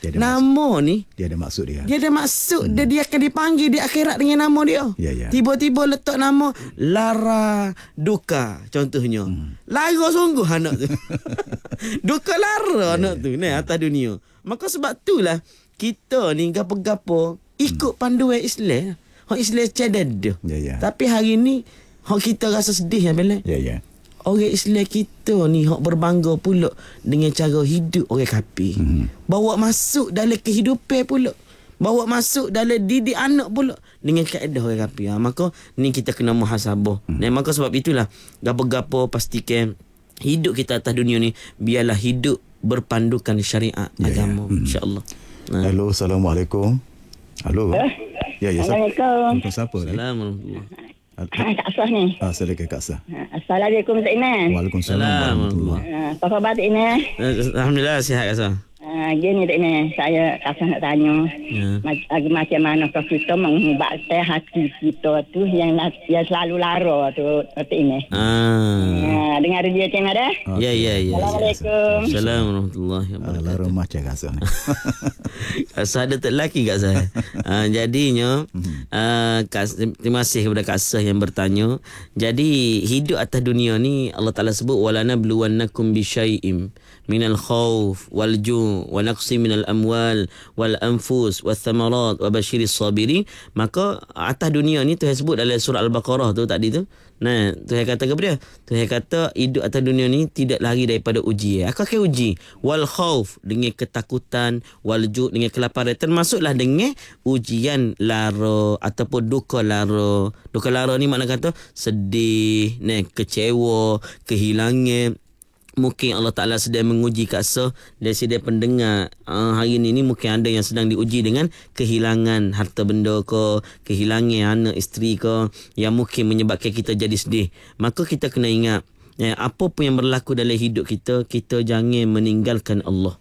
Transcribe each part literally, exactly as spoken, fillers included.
Dia nama maksud. ni Dia ada maksud dia. Dia ada maksud. Hmm. Dia, dia akan dipanggil di akhirat dengan nama dia. Ya, ya. Tiba-tiba letak nama Lara Duka contohnya. Hmm. Lara sungguh anak tu. Duka lara anak tu ni atas dunia. Maka sebab itulah kita ni gapo-gapo ikut panduan Islam. Hak Islam ceded. Ya, ya. Tapi hari ni hak kita rasa sedih ya Bella. Ya, ya. Orang Islam kita ni hak berbangga pula dengan cara hidup orang kafir. Hmm. Bawa masuk dalam kehidupan pula. Bawa masuk dalam didik anak pula dengan kaedah orang kafir. Ha, maka ni kita kena muhasabah. Hmm. Dan maka sebab itulah gapo-gapo pastikan hidup kita atas dunia ni biarlah hidup berpandukan syariat ya, agama ya. Hmm. Insya-Allah. Ha. Halo, Assalamualaikum. Halo. Eh? Ya, ya. Assalamualaikum. Siapa ni? Assalamualaikum. Kak Sah ni. Ah, silakan Kak Sah. Assalamualaikum Cik Ina. Waalaikumsalam warahmatullahi. Apa khabar Cik Ina? Alhamdulillah sihat Kak Sah. Uh, gini Cik Ina, saya Kak Sah nak tanya. Ya. Mac- macam mana kita mengubatkan hati kita tu yang, yang selalu lara tu Cik Ina. Ah. Uh, dengar dia Cik Ina dah? Ya ya ya. Assalamualaikum. Assalamualaikum warahmatullahi Ah, wabarakatuh. lara macam Kak Sah ni. Saya ada tak lelaki kat saya. uh, jadinya uh, kas, terima kasih kepada Kak Sah yang bertanya. Jadi hidup atas dunia ni Allah Taala sebut walana bluwannakum bisyai'im minal khauf wal ju' wa naqsi minal amwal wal anfus wath thamarat wa basyiris sabirin. Maka atas dunia ni Tuhan sebut dalam surah Al-Baqarah tu tadi tu. Nah, Tuhan kata kepada dia, Tuhan kata hidup atas dunia ni tidak lari daripada ujian. Aku akan uji wal khauf dengan ketakutan, wal ju' dengan kelaparan, termasuklah dengan ujian lara ataupun duka lara. Duka lara ni makna kata sedih, nah, kecewa, kehilangan. Mungkin Allah Ta'ala sedang menguji Kak Sah dari segi pendengar uh, hari ni, ni mungkin ada yang sedang diuji dengan kehilangan harta benda ke, kehilangan anak isteri ke, yang mungkin menyebabkan kita jadi sedih. Maka kita kena ingat, ya, apa pun yang berlaku dalam hidup kita, kita jangan meninggalkan Allah.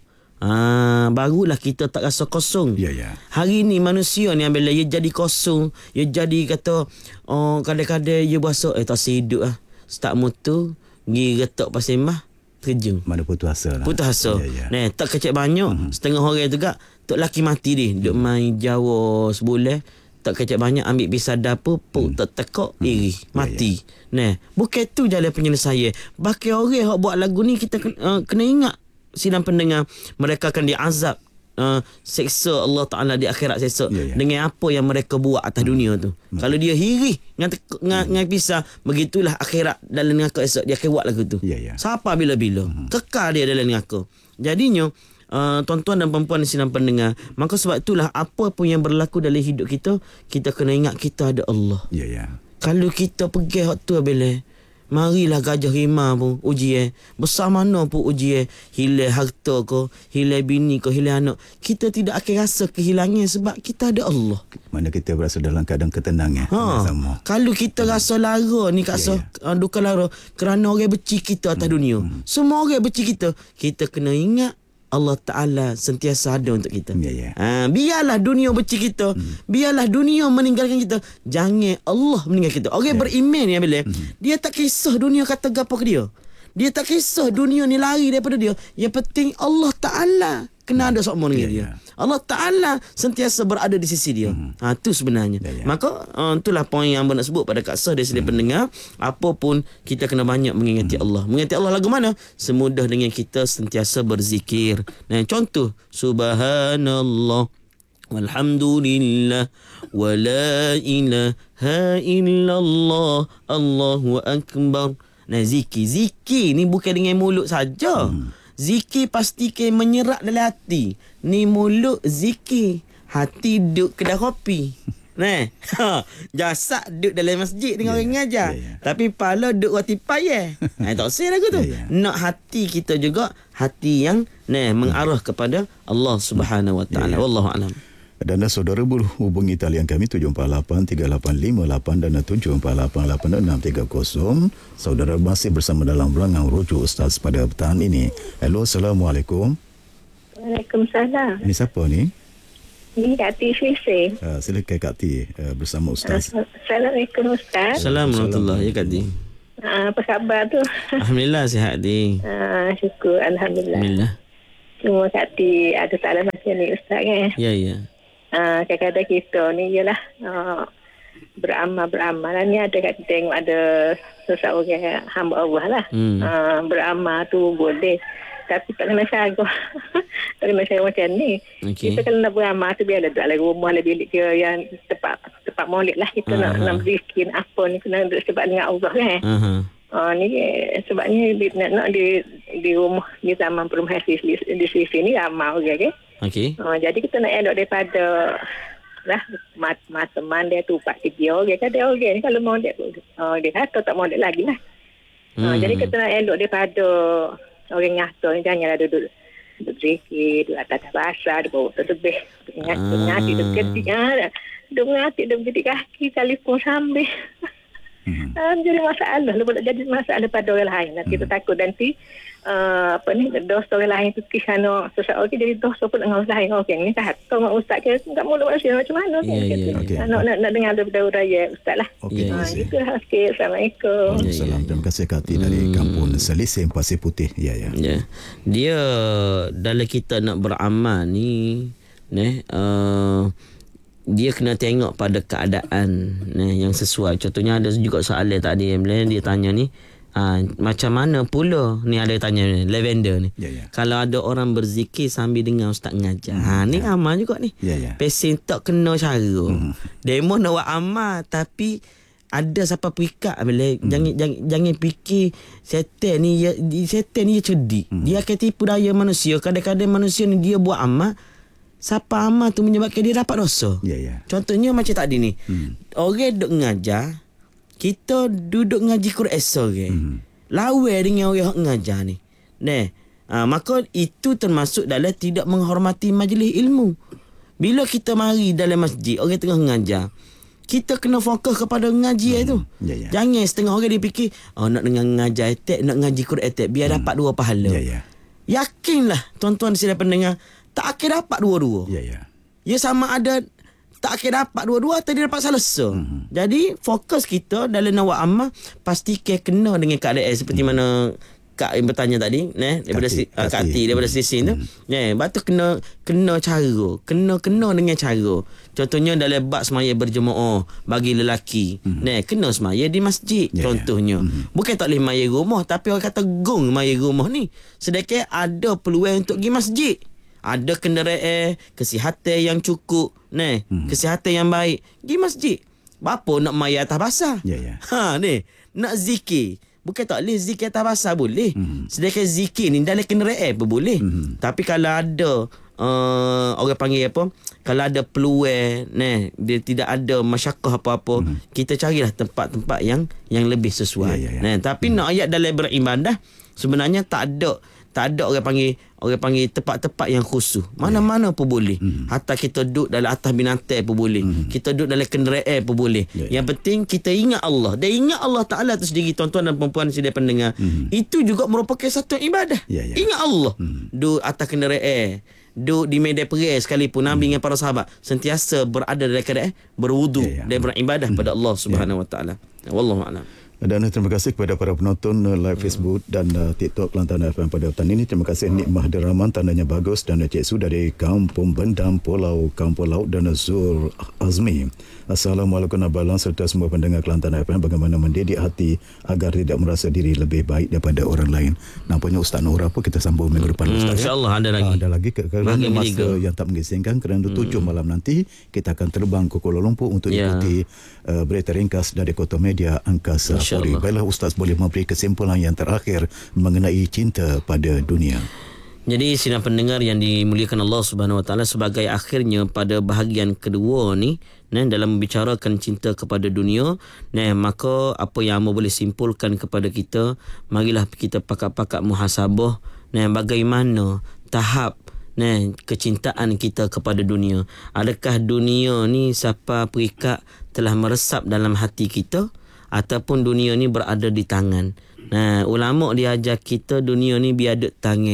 Ah, barulah kita tak rasa kosong. Ya, ya. Hari ni manusia ni bila dia jadi kosong, dia jadi kata oh, kadang-kadang dia berasa eh tak hidup ah. Start motor, pergi retak pasal mah, kerja. Mana putus asa lah. Putus asa. Ya, ya. Nah, tak kecek banyak. Mm-hmm. Setengah orang juga tok laki mati dia. Duk main Jawa sebulan, tak kecek banyak ambil pisah dapur, puk mm. tak tekak iri, mati. Ya, ya. Nah, bukan tu jalan penyelesaian. Bahkan orang hak buat lagu ni kita kena, uh, kena ingat sidang pendengar, mereka akan diazab. Uh, seksa Allah Ta'ala di akhirat seksa ya, ya. dengan apa yang mereka buat atas dunia tu. Hmm. Kalau dia hirih dengan, dengan, dengan pisah, begitulah akhirat dalam neraka esok dia akan buat lagu tu. Ya, ya. Siapa bila-bila hmm. kekal dia dalam neraka. Jadinya uh, tuan-tuan dan perempuan di sini pendengar, maka sebab itulah apa pun yang berlaku dalam hidup kita, kita kena ingat kita ada Allah. Ya, ya. Kalau kita pergi waktu bila marilah gajah rimau pun ujian, besar mana pun ujian, hilang harta ke, hilang bini ke, hilang anak, kita tidak akan rasa kehilangan sebab kita ada Allah. Mana kita berasa dalam keadaan ketenangan. Ha, sama. kalau kita rasa lara ni Kak Sah, Ya, ya. duka lara kerana orang benci kita atas hmm. dunia. Hmm. Semua orang benci kita. Kita kena ingat Allah Ta'ala sentiasa ada untuk kita. Ya, ya. Ha, biarlah dunia benci kita. Hmm. Biarlah dunia meninggalkan kita. Jangan Allah meninggalkan kita. Orang ya. beriman ya bila hmm. dia tak kisah dunia kata gapo ke dia. Dia tak kisah dunia ni lari daripada dia. Yang penting Allah Ta'ala kena ada sama dengan ya, dia. Ya. Allah Ta'ala sentiasa berada di sisi dia. Hmm. Ha, tu sebenarnya. Ya, ya. Maka uh, itulah poin yang abang nak sebut pada Kak Sah dari segi hmm. pendengar. Apapun kita kena banyak mengingati hmm. Allah. Mengingati Allah lagu mana? Semudah dengan kita sentiasa berzikir. Nah, contoh Subhanallah walhamdulillah wa la ilaha illallah Allahu akbar. Nah, zikir. Zikir ni bukan dengan mulut saja. Hmm. Zikir pastikan menyerap dalam hati. Ni mulut zikir, hati duduk kedai kopi. Nah, ha, jasad duduk dalam masjid dengan yeah, orang ngajar. Yeah, yeah. Tapi kepala duduk roti payah. Nah, tak usah lagu tu. Yeah, yeah. Nak hati kita juga hati yang nah mengarah kepada Allah Subhanahu Wa Taala. Yeah, yeah. Wallahu a'lam. Dan saudara boleh hubungi talian kami tujuh empat lapan tiga lapan lima lapan dan tujuh empat lapan lapan enam tiga kosong. Saudara masih bersama dalam rancangan Rujuk Ustaz pada petang ini. Hello, Assalamualaikum. Waalaikumsalam. Ini siapa ni? Ini Kak T Fisi. Uh, silakan Kak T uh, bersama Ustaz. Assalamualaikum Ustaz. Assalamualaikum warahmatullahi wabarakatuh. Uh, apa khabar tu? Alhamdulillah sihat di. Uh, syukur Alhamdulillah. Alhamdulillah. Cuma Kak T ada salah macam ni Ustaz kan. Ya, ya. Uh, kadang-kadang kita ni ialah uh, beramal-beramal lah. Ni ada kat tengok ada seseorang hamba Allah lah. Hmm. Uh, beramal tu boleh. Tapi tak kena syarah. Tak kena syarah macam ni. Okey. Kita kalau nak beramal tu biarlah duduk dalam rumah lah bilik dia yang tempat tempat maulid lah. Kita nak, Aha. nak berzikir apa ni kena duduk sebab dengan Allah kan. Aha. Uh, ni sebabnya di, nak, nak di di rumah di zaman perumahan di, di, di sini ramai orang kan. Okey. Uh, jadi kita nak elok daripada lah mat, mat teman dia tu pak tiga orang kan dia orang ni kalau mau dia uh, dia kata tak mau dia lagi lah. Uh, Hmm. Jadi kita nak elok daripada orang ngato ni janganlah duduk duduk zikir duduk atas basah duduk bawah tebih ingat Ah. ngati duduk ketik ah duduk ngati duduk ketik kaki telefon sambil. Mhm. Uh, jadi masalah lu boleh jadi masalah pada orang lain. Nanti kita takut nanti uh, apa ni dosa orang lain tu kisah seseorang jadi dosa pun dengan orang lain. Okey ni tak tahu mak ustaz ke enggak mahu manusia macam mana Ya, ni. ya, ya. Nak nak nak dengar daripada raya ustaz lah. Okey, Ya, terima Ha, kasih. itu okey. Assalamualaikum. Waalaikumsalam. Terima kasih Kak Ati dari kampung Selisih Pasir Putih. Ya, ya. Ya. Dia dalam kita nak beramal ni neh uh, dia kena tengok pada keadaan neh yang sesuai. Contohnya ada juga soalan tadi yang dia tanya ni uh, macam mana pula ni ada tanya ni, lavender ni. Ya, ya. Kalau ada orang berzikir sambil dengar ustaz ngajar. Ha ni amal juga ni. Ya, ya. Pesen tak kena cara. Demo nak buat amal tapi ada siapa perikat bila hmm. jangan jangan jangan fikir setan ni ya, setan ni dia cerdik. Hmm. Dia akan tipu daya manusia. Kadang-kadang manusia ni dia buat amal siapa amal tu menyebabkan dia dapat dosa. Ya, ya. Contohnya macam tadi ni. Hmm. Orang duk ngajar, kita duduk ngaji Quran sore. Hmm. Lawan dengan orang hak ngajar ni. Neh. Ha, maka itu termasuk dalam tidak menghormati majlis ilmu. Bila kita mari dalam masjid, orang tengah ngajar, kita kena fokus kepada ngaji hmm. itu. Ya, ya. Jangan setengah orang dia fikir, oh nak dengar ngajar etek, nak ngaji Quran etek biar hmm. dapat dua pahala. Ya, ya. Yakinlah tuan-tuan dan pendengar, tak akan dapat dua-dua. Ya, ya. Ya sama ada tak akan dapat dua-dua atau dia dapat selesa. Hmm. Jadi fokus kita dalam nak buat amal pastikan kena dengan keadaan seperti hmm. mana Kak yang bertanya tadi, neh daripada Kati, si, uh, Kati. Kati daripada Hmm. sisi tu. Neh, batu kena kena cara, kena kena dengan cara. Contohnya dalam bab semaya berjemaah bagi lelaki. Hmm. Neh, kena semaya di masjid Ya, ya. contohnya. Hmm. Bukan tak boleh maya rumah tapi orang kata gong maya rumah ni. Sedangkan ada peluang untuk pergi masjid. Ada kenderaan, kesihatan yang cukup, neh, hmm. kesihatan yang baik, pergi masjid. Bapa nak maya atas basah? Ya, ya. Ha ni, nak zikir. Bukan tak boleh zikir atas basah boleh. Hmm. Sedangkan zikir ni dalam kenderaan pun boleh. Hmm. Tapi kalau ada uh, orang panggil apa? Kalau ada peluang, neh, dia tidak ada masyarakat apa-apa, hmm. kita carilah tempat-tempat yang yang lebih sesuai. Ya, ya, ya. Nah, tapi hmm. nak ayat dalam beribadah sebenarnya tak ada tak ada orang panggil orang panggil tempat-tempat yang khusus. Mana-mana pun boleh. Hmm. Hatta kita duduk dalam atas binatang pun boleh. Hmm. Kita duduk dalam kenderaan pun boleh. Ya, ya. Yang penting kita ingat Allah. Dan ingat Allah Ta'ala tu sendiri tuan-tuan dan perempuan sedia pendengar. Hmm. Itu juga merupakan satu ibadah. Ya, ya. Ingat Allah. Hmm. Duduk atas kenderaan. Duduk di medan perang sekalipun Nabi hmm. dengan para sahabat sentiasa berada dalam keadaan berwudu Ya, ya. dan beribadah hmm. pada Allah Subhanahu Wa Ta'ala. Wallahu a'lam. Dan terima kasih kepada para penonton uh, live Facebook dan uh, TikTok Kelantan F M pada petang ini. Terima kasih Nik Mahdi Rahman, tandanya bagus, dan Cik Su dari Kampung Bendam, Pulau Kampung Laut, dan Zur Azmi. Assalamualaikum Abalang serta semua pendengar Kelantan F M, bagaimana mendidik hati agar tidak merasa diri lebih baik daripada orang lain. Nampaknya Ustaz Nora pun kita sambung minggu depan, Hmm, Ustaz. Ya? InsyaAllah ada lagi. Ah, ada lagi ke- kerana Bahagian masa ketiga. yang tak mengisingkan, kerana tujuh malam nanti kita akan terbang ke Kuala Lumpur untuk Ya. ikuti uh, berita ringkas dari Kota Media Angkasa InsyaAllah. Polri. Baiklah Ustaz boleh memberi kesimpulan yang terakhir mengenai cinta pada dunia. Jadi sidang pendengar yang dimuliakan Allah Subhanahu Wa Taala, sebagai akhirnya pada bahagian kedua ni, nah, dalam membicarakan cinta kepada dunia, nah, maka apa yang amba boleh simpulkan kepada kita, marilah kita pakat-pakat muhasabah, nah, bagaimana tahap nah, kecintaan kita kepada dunia. Adakah dunia ni siapa perikat telah meresap dalam hati kita, ataupun dunia ni berada di tangan. Nah, ulama dia ajar kita dunia ni biar duduk tangan.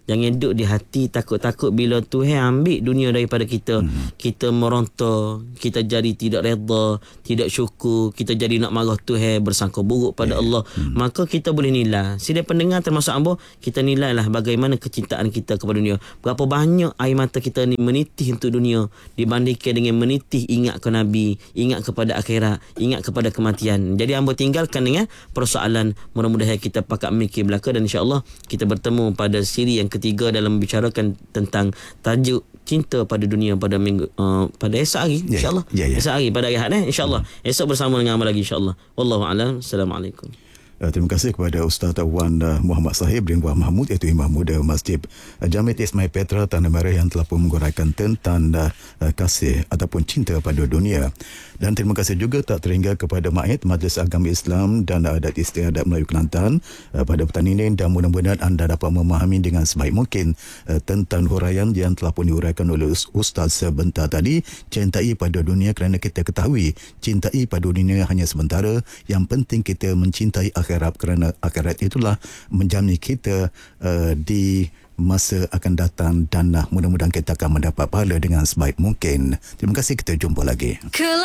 Jangan duduk di hati takut-takut bila Tuhan ambil dunia daripada kita. Hmm. Kita meronta, kita jadi tidak redha, tidak syukur, kita jadi nak marah Tuhan, bersangka buruk pada yeah. Allah. Hmm. Maka kita boleh nilai. Sida pendengar termasuk ambo, kita nilailah bagaimana kecintaan kita kepada dunia. Berapa banyak air mata kita ni menitih untuk dunia dibandingkan dengan menitih ingat ke Nabi, ingat kepada akhirat, ingat kepada kematian. Jadi ambo tinggalkan dengan persoalan, mudah-mudahan kita pakat mikir belaka, dan insya-Allah kita bertemu pada siri yang ketiga dalam membicarakan tentang tajuk cinta pada dunia pada minggu uh, pada esok hari yeah, insya-Allah. Yeah, yeah. Esok hari pada hari Ahad eh insya-Allah. Hmm. Esok bersama dengan amal lagi insya-Allah. Wallahu a'lam. Assalamualaikum. Uh, terima kasih kepada Ustaz Wan uh, Muhammad Sahib bin Wan Mahmud, iaitu Imam Muda Masjid uh, Jamit Ismail Petra Tanah Merah, yang telah pun menguraikan tentang uh, kasih ataupun cinta pada dunia. Dan terima kasih juga tak terhingga kepada Maid Majlis Agama Islam dan Adat Istiadat Melayu Kelantan uh, pada petang ini, dan mudah-mudahan anda dapat memahami dengan sebaik mungkin uh, tentang huraian yang telah pun diuraikan oleh Ustaz sebentar tadi. Cintai pada dunia kerana kita ketahui cintai pada dunia hanya sementara. Yang penting kita mencintai akhirat, kerana akhirat itulah menjamin kita uh, di masa akan datang, dan uh, mudah-mudahan kita akan mendapat pahala dengan sebaik mungkin. Terima kasih, kita jumpa lagi.